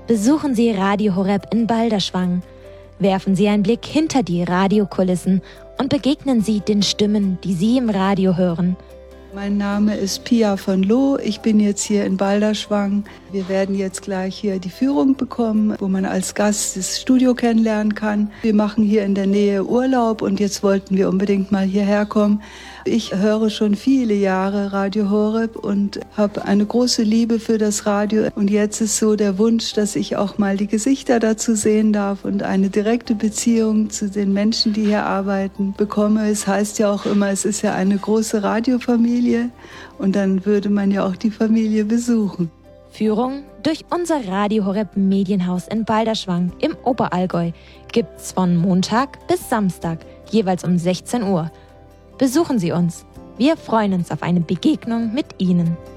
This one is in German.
Besuchen Sie Radio Horeb in Balderschwang. Werfen Sie einen Blick hinter die Radiokulissen und begegnen Sie den Stimmen, die Sie im Radio hören. Mein Name ist Pia von Loo. Ich bin jetzt hier in Balderschwang. Wir werden jetzt gleich hier die Führung bekommen, wo man als Gast das Studio kennenlernen kann. Wir machen hier in der Nähe Urlaub und jetzt wollten wir unbedingt mal hierher kommen. Ich höre schon viele Jahre Radio Horeb und habe eine große Liebe für das Radio. Und jetzt ist so der Wunsch, dass ich auch mal die Gesichter dazu sehen darf und eine direkte Beziehung zu den Menschen, die hier arbeiten, bekomme. Es heißt ja auch immer, es ist ja eine große Radiofamilie und dann würde man ja auch die Familie besuchen. Führung durch unser Radio Horeb Medienhaus in Balderschwang im Oberallgäu gibt's von Montag bis Samstag, jeweils um 16 Uhr. Besuchen Sie uns. Wir freuen uns auf eine Begegnung mit Ihnen.